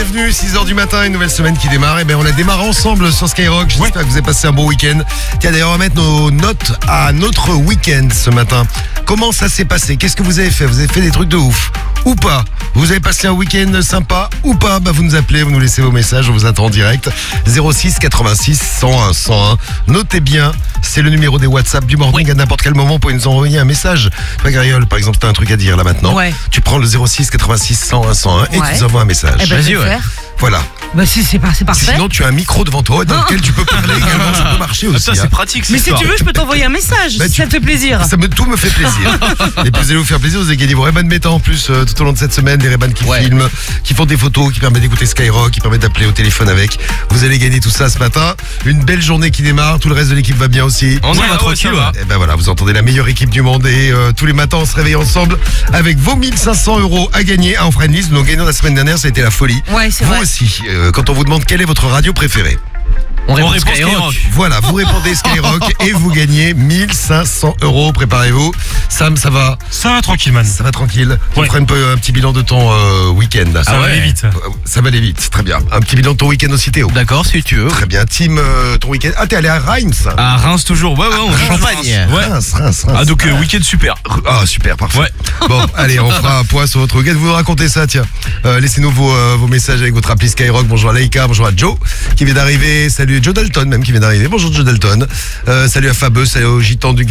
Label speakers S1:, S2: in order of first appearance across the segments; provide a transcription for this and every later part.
S1: bienvenue, 6h du matin, une nouvelle semaine qui démarre. Et bien on la démarre ensemble sur Skyrock. J'espère que vous avez passé un bon week-end. Tiens, d'ailleurs, on va mettre nos notes à notre week-end ce matin. Comment ça s'est passé? Qu'est-ce que vous avez fait? Vous avez fait des trucs de ouf ou pas? Vous avez passé un week-end sympa ou pas? Vous nous appelez, vous nous laissez vos messages, on vous attend en direct. 06 86 101 101. Notez bien, c'est le numéro des WhatsApp du Morning. À n'importe quel moment, vous pouvez nous envoyer un message. Toi, Gariole, par exemple, tu as un truc à dire là maintenant.
S2: Ouais.
S1: Tu prends le 06 86 101 101 et tu nous envoies un message.
S2: Eh ben, je vais le faire.
S1: Voilà.
S2: C'est parfait.
S1: Sinon, tu as un micro devant toi dans lequel tu peux parler également. Ça peut marcher aussi.
S3: C'est pratique.
S2: Mais si tu veux, je peux t'envoyer un message. Si ça te fait plaisir.
S1: Tout me fait plaisir. Et puis vous allez vous faire plaisir. Vous allez gagner vos Ray-Ban Meta en plus tout au long de cette semaine. Des Ray-Ban qui filment, qui font des photos, qui permettent d'écouter Skyrock, qui permettent d'appeler au téléphone avec. Vous allez gagner tout ça ce matin. Une belle journée qui démarre. Tout le reste de l'équipe va bien aussi.
S3: On va tranquille.
S1: Et ben voilà, vous entendez la meilleure équipe du monde. Et tous les matins, on se réveille ensemble avec vos 1500 € à gagner. On fera une liste. Nos gagnants la semaine dernière, ça a été la folie.
S2: Ouais, c'est vrai.
S1: Vous aussi, quand on vous demande quelle est votre radio préférée,
S3: on répond Skyrock.
S1: Voilà, vous répondez Skyrock et vous gagnez 1500 €. Préparez-vous. Sam, ça va?
S4: Ça va tranquille, man.
S1: Ça va tranquille. On
S4: Ouais.
S1: fera un petit bilan de ton week-end.
S4: Ça va aller vite.
S1: Ça va aller vite, très bien. Un petit bilan de ton week-end aussi, Théo.
S3: D'accord, si tu veux.
S1: Très bien. Tim, ton week-end. Ah, t'es allé à Reims?
S3: À Reims toujours. Ouais, on est en Champagne.
S4: Ouais.
S1: Reims.
S3: Ah, donc week-end super.
S1: Ah, super, parfait.
S3: Ouais.
S1: Bon, allez, on fera un point sur votre week-end. Vous nous racontez ça, tiens. Laissez-nous vos messages avec votre appli Skyrock. Bonjour à Laïka, bonjour à Joe qui vient d'arriver. Salut Joe Dalton même qui vient d'arriver. Bonjour Joe Dalton. Salut à Fabeux, salut au Gitan du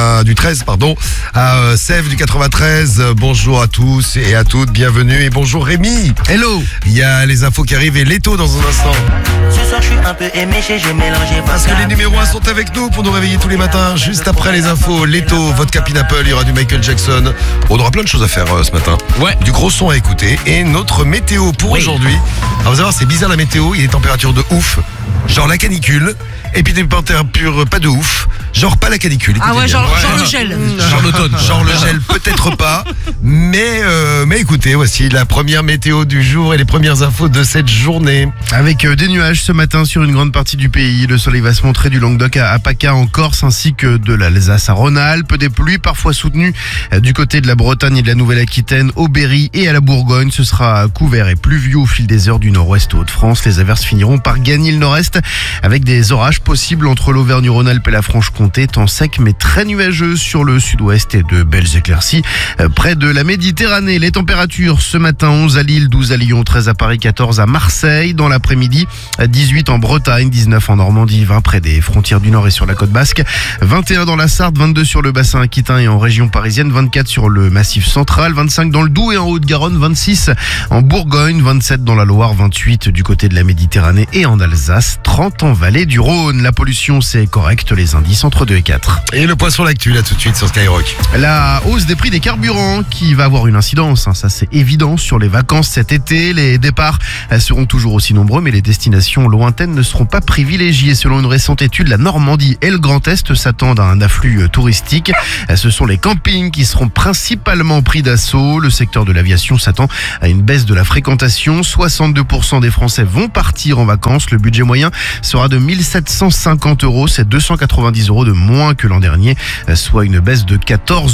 S1: 13, pardon. À Sèvres du 93. Bonjour à tous et à toutes, bienvenue. Et bonjour Rémi.
S3: Hello.
S1: Il y a les infos qui arrivent et Leto dans un instant.
S5: Ce soir je suis un peu éméché, j'ai mélangé
S1: Parce que les numéros 1 sont avec nous pour nous réveiller tous les matins. Juste après les infos, Leto, Vodka Pineapple, il y aura du Michael Jackson. On aura plein de choses à faire ce matin.
S3: Ouais.
S1: Du gros son à écouter. Et notre météo pour aujourd'hui. Alors vous allez voir, c'est bizarre la météo. Il y a des températures de ouf. Genre la canicule. Et puis des températures pas de ouf. Genre pas la canicule.
S2: Ah ouais,
S1: Écoutez
S2: genre
S1: bien.
S2: le gel.
S3: Genre l'automne.
S1: Genre le gel, peut-être pas. Mais écoutez, voici la première météo du jour et les premières infos de cette journée.
S6: Avec des nuages ce matin sur une grande partie du pays. Le soleil va se montrer du Languedoc à PACA en Corse ainsi que de l'Alsace à Rhône-Alpes. Des pluies parfois soutenues du côté de la Bretagne et de la Nouvelle-Aquitaine, au Berry et à la Bourgogne. Ce sera couvert et pluvieux au fil des heures du nord-ouest au Hauts-de-France. Les averses finiront par gagner le nord-est avec des orages possibles entre l'Auvergne-Rhône-Alpes et la Franche-Comté. Temps sec mais très nuageux sur le sud-ouest et de belles éclaircies près de la Méditerranée. Les températures ce matin 11 à Lille, 12 à Lyon, 13 à Paris, 14 à Marseille. Dans l'après-midi, 18 en Bretagne, 19 en Normandie, 20 près des frontières du Nord et sur la côte basque, 21 dans la Sarthe, 22 sur le bassin aquitain et en région parisienne, 24 sur le massif central, 25 dans le Doubs et en Haute-Garonne, 26 en Bourgogne, 27 dans la Loire, 28 du côté de la Méditerranée et en Alsace, 30 en vallée du Rhône. La pollution, c'est correct, les indices entre 2 et 4.
S1: Et le point sur l'actu là tout de suite sur Skyrock.
S6: La hausse des prix des carburants qui va avoir une incidence, ça c'est évident, sur les vacances cet été. Les départs seront toujours aussi nombreux, mais les destinations lointaines ne seront pas privilégiées. Selon une récente étude, la Normandie et le Grand Est s'attendent à un afflux touristique. Ce sont les campings qui seront principalement pris d'assaut. Le secteur de l'aviation s'attend à une baisse de la fréquentation. 62% des Français vont partir en vacances. Le budget moyen sera de 1750 €. C'est 290 € de moins que l'an dernier, soit une baisse de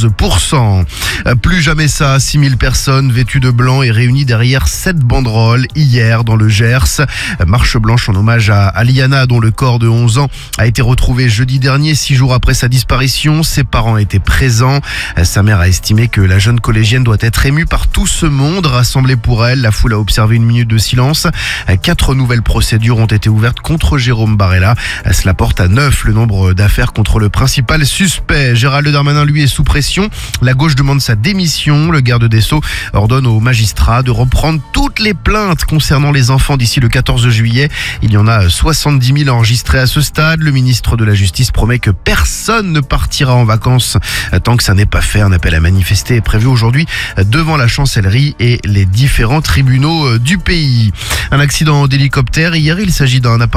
S6: 14%. Plus jamais ça, 6000 personnes vêtues de blanc et réunies derrière 7 banderoles hier dans le Gers. Marche blanche en hommage à Liana, dont le corps de 11 ans a été retrouvé jeudi dernier, 6 jours après sa disparition. Ses parents étaient présents. Sa mère a estimé que la jeune collégienne doit être émue par tout ce monde rassemblé pour elle. La foule a observé une minute de silence. 4 nouvelles procédures ont été ouvertes contre Jérôme Barella. Cela porte à 9 le nombre d'affaires contre le principal suspect. Gérald Darmanin, lui, est sous pression. La gauche demande sa démission. Le garde des Sceaux ordonne aux magistrats de reprendre toutes les plaintes concernant les enfants d'ici le 14 juillet. Il y en a 70 000 enregistrés à ce stade. Le ministre de la Justice promet que personne ne partira en vacances tant que ça n'est pas fait. Un appel à manifester est prévu aujourd'hui devant la chancellerie et les différents tribunaux du pays. Un accident d'hélicoptère. Hier, il s'agit d'un appareil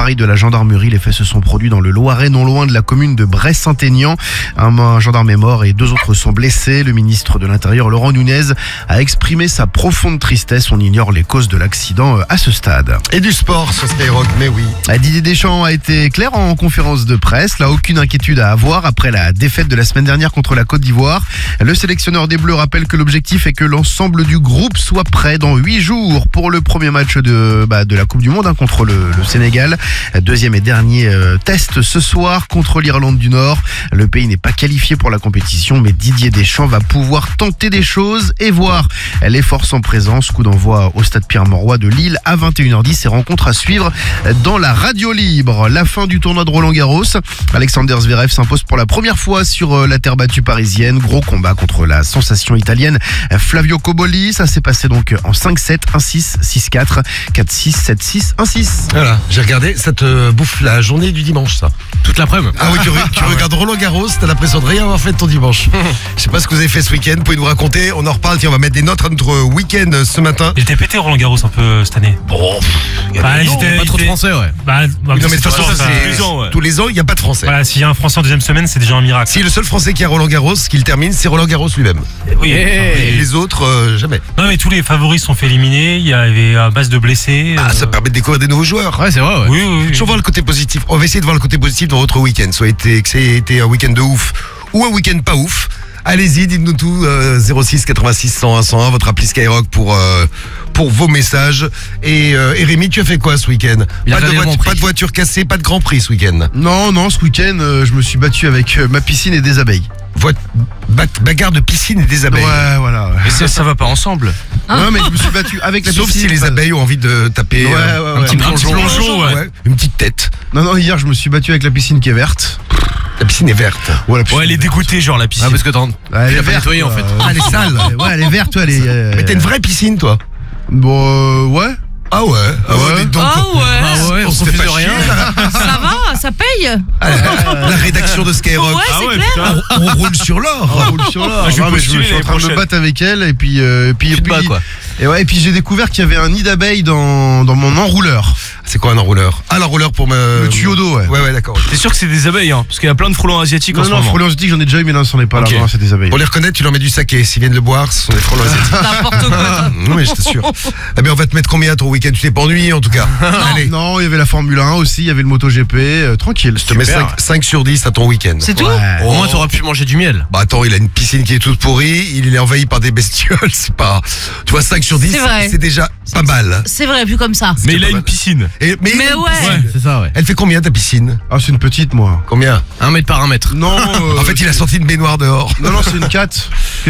S6: Paris de la gendarmerie. Les faits se sont produits dans le Loiret, non loin de la commune de Brest-Saint-Aignan. Un gendarme est mort et 2 autres sont blessés. Le ministre de l'Intérieur, Laurent Nunez, a exprimé sa profonde tristesse. On ignore les causes de l'accident à ce stade.
S1: Et du sport sur Skyrock, mais oui.
S6: Didier Deschamps a été clair en conférence de presse. Là, aucune inquiétude à avoir après la défaite de la semaine dernière contre la Côte d'Ivoire. Le sélectionneur des Bleus rappelle que l'objectif est que l'ensemble du groupe soit prêt dans 8 jours pour le premier match de la Coupe du Monde contre le Sénégal. Deuxième et dernier test ce soir contre l'Irlande du Nord. Le pays n'est pas qualifié pour la compétition, mais Didier Deschamps va pouvoir tenter des choses et voir les forces en présence. Coup d'envoi au stade Pierre-Mauroy de Lille à 21h10 et rencontre à suivre dans la radio libre. La fin du tournoi de Roland-Garros. Alexander Zverev s'impose pour la première fois sur la terre battue parisienne. Gros combat contre la sensation italienne Flavio Cobolli. Ça s'est passé donc en 5-7, 1-6, 6-4, 4-6, 7-6, 1-6.
S1: Voilà, j'ai regardé, ça te bouffe la journée du dimanche, ça.
S3: Toute l'après-midi.
S1: Ah oui, tu regardes Roland Garros, t'as l'impression de rien avoir fait de ton dimanche. Je sais pas ce que vous avez fait ce week-end, vous pouvez nous raconter, on en reparle, tiens, on va mettre des notes à notre week-end ce matin.
S4: Il était pété Roland Garros un peu cette année.
S1: Bon,
S4: Bah,
S3: Non, pas trop de français, ouais.
S1: non mais de toute façon, ça c'est tous les ans, il n'y a pas de français.
S4: Voilà, s'il y a un Français en deuxième semaine, c'est déjà un miracle.
S1: Si le seul français qui a Roland Garros, qu'il termine, c'est Roland Garros lui-même.
S4: Oui.
S1: Et les autres, jamais.
S4: Non, mais tous les favoris sont fait éliminer. Il y avait un base de blessés.
S1: Ah, ça permet de découvrir des nouveaux joueurs.
S3: Ouais, c'est vrai, ouais.
S4: Oui.
S1: Toujours voir le côté positif. On va essayer de voir le côté positif dans votre week-end. Soit que ça ait été un week-end de ouf ou un week-end pas ouf. Allez-y, dites-nous tout. 06 86 101 101, votre appli Skyrock pour vos messages. Et Rémi, tu as fait quoi ce week-end? Pas de voiture cassée, pas de Grand Prix ce week-end.
S6: Non, ce week-end, je me suis battu avec ma piscine et des abeilles.
S1: Bagarre de piscine et des abeilles.
S6: Ouais, voilà.
S3: Mais ça va pas ensemble.
S6: Non, mais je me suis battu avec la
S1: Sauf
S6: piscine.
S1: si les abeilles ont envie de taper
S6: Ouais.
S1: un petit
S6: Un
S1: plongeon.
S4: ouais.
S1: Une petite tête.
S6: Non, hier, je me suis battu avec la piscine qui est verte.
S1: La piscine est verte.
S6: Ouais, la piscine
S4: Ouais, elle est dégoûtée, genre la piscine.
S3: Ah, parce que t'en.
S6: Elle est
S3: pas
S6: verte,
S3: nettoyée, en fait.
S1: Ah, elle est sale.
S6: Ouais, elle est verte, ouais, elle est.
S1: Mais t'as une vraie piscine, toi?
S6: Bon, ouais.
S1: Ah ouais.
S6: Ouais.
S1: Donc,
S2: Ah ouais,
S3: Ah ouais, on se
S1: fait
S3: fait
S1: pas
S3: de rien.
S1: chier.
S2: ça va, ça paye.
S1: La rédaction de Skyrock.
S2: Ouais, c'est clair.
S1: On roule sur l'or.
S6: Roule sur l'or.
S4: Ah, je vais
S6: Non, mais
S4: postuler
S6: suis en
S4: l'année
S6: train de me
S4: prochaine.
S6: battre avec elle et puis
S3: Tu te bats, quoi.
S6: Et puis j'ai découvert qu'il y avait un nid d'abeilles dans mon enrouleur.
S1: C'est quoi un enrouleur? Ah, l'enrouleur pour me.
S6: Le tuyau d'eau, ouais.
S1: Ouais, d'accord.
S3: T'es sûr que c'est des abeilles, hein? Parce qu'il y a plein de frelons asiatiques en ce
S6: Non,
S3: moment.
S6: frelons asiatiques, j'en ai déjà eu, mais là, c'en est pas
S3: Ok.
S6: là. Non, c'est des abeilles.
S1: Pour les reconnaître, tu leur mets du saké. S'ils viennent le boire, ce sont des frelons asiatiques.
S2: N'importe quoi.
S1: Non, mais je t'assure. Eh bien, on va te mettre combien ton week-end? Tu t'es pas ennuyé en tout cas? Allez,
S6: Non, il y avait la Formule 1 aussi, il y avait le MotoGP, tranquille.
S1: je te mets 5 sur 10 à ton week-end.
S2: C'est tout?
S6: Ouais.
S3: Au moins, t'auras pu manger du miel.
S1: Bah attends, il a une piscine qui est toute pourrie, il est envahi par des bestioles, c'est pas... Tu vois, 5 sur 10,
S2: C'est vrai.
S1: c'est déjà pas mal.
S2: C'est vrai, plus comme ça.
S3: Mais il a
S1: pas
S3: une
S1: mal.
S3: piscine.
S1: Mais il a
S2: Mais
S1: une
S2: ouais.
S1: piscine.
S3: C'est ça, ouais.
S1: Elle fait combien ta piscine?
S6: Ah, c'est une petite, moi.
S1: Combien?
S3: 1 mètre par 1 mètre.
S6: Non.
S1: En fait, il a sorti une baignoire dehors.
S6: Non, c'est une 4.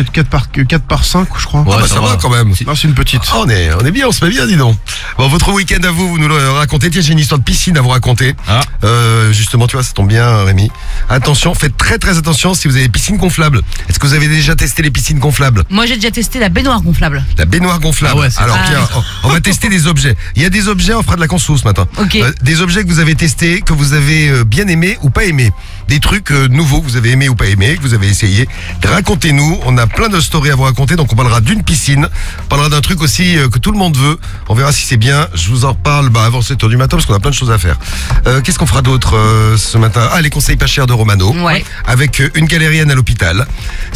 S6: 4 par 5, je crois.
S3: Ouais,
S1: Ah bah
S3: ça
S1: ça va
S3: va.
S1: quand même.
S6: Non, c'est une petite.
S1: Ah, on est bien, on se met bien, dis donc. Bon, votre week-end à vous, vous nous le racontez. Tiens, j'ai une histoire de piscine à vous raconter.
S3: Ah.
S1: Justement, tu vois, ça tombe bien, Rémi. Attention, faites très très attention si vous avez des piscines gonflables. Est-ce que vous avez déjà testé les piscines gonflables?
S2: Moi, j'ai déjà testé la baignoire gonflable.
S1: La baignoire gonflable.
S3: Ah ouais, c'est
S1: Alors,
S2: pas-
S1: tiens, on va tester des objets. Il y a des objets, on fera de la conso ce matin.
S2: Ok.
S1: Des objets que vous avez testés, que vous avez bien aimés ou pas aimés. Des trucs nouveaux que vous avez aimés ou pas aimés, que vous avez essayé. Racontez-nous. On a plein de stories à vous raconter. Donc, on parlera d'une piscine. On parlera d'un truc aussi que tout le monde veut. On verra si c'est bien. Je vous en reparle avant 7h du matin parce qu'on a plein de choses à faire. Qu'est-ce qu'on fera d'autre ce matin? Ah, les conseils pas chers de Romano.
S2: Ouais.
S1: Avec une galérienne à l'hôpital.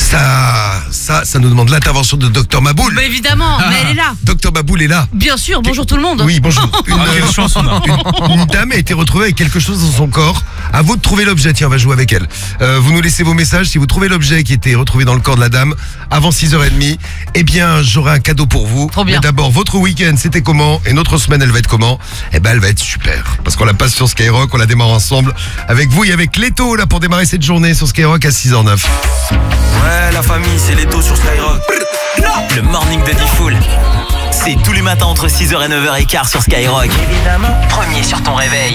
S1: Ça nous demande l'intervention de Dr Maboul.
S2: Bah évidemment, mais elle est là.
S1: Dr Maboul est là.
S2: Bien sûr, bonjour tout le monde.
S1: Oui, bonjour.
S4: Quelle chance on a.
S1: Une dame a été retrouvée avec quelque chose dans son corps. À vous de trouver l'objet. Tiens, on va jouer avec elle. Vous nous laissez vos messages. Si vous trouvez l'objet qui était retrouvé dans le corps de la dame avant 6h30, eh bien, j'aurai un cadeau pour vous.
S2: Trop bien.
S1: Mais d'abord, votre week-end, c'était comment? Et notre semaine, elle va être comment? Eh ben, elle va être super. Parce qu'on la passe sur Skyrock, on la démarre ensemble avec vous et avec Leto, là, pour démarrer cette journée sur Skyrock à 6h09.
S5: Ouais, la famille, c'est Leto sur Skyrock. Le morning de Diffoul. C'est tous les matins entre 6h et 9h15 sur Skyrock. Évidemment, premier.